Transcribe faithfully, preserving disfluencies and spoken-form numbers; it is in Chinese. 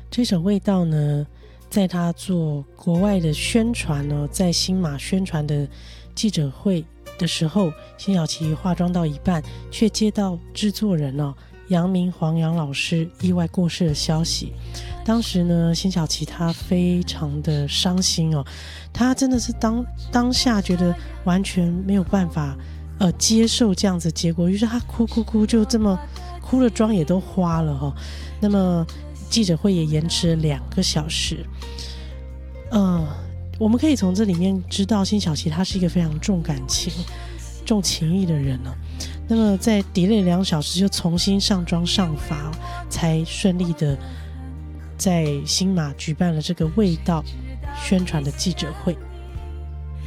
这首味道呢，在他做国外的宣传呢，在新马宣传的记者会的时候，辛晓琪化妆到一半，却接到制作人哦杨明黄杨老师意外过世的消息。当时呢，辛晓琪她非常的伤心哦，她真的是当当下觉得完全没有办法呃接受这样子的结果，于是她哭哭哭，就这么哭了，妆也都花了哦。那么记者会也延迟了两个小时。呃，我们可以从这里面知道，辛晓琪她是一个非常重感情、重情义的人哦。那么在 delay 两小时就重新上妆上发、哦，才顺利的在新马举办了这个味道宣传的记者会。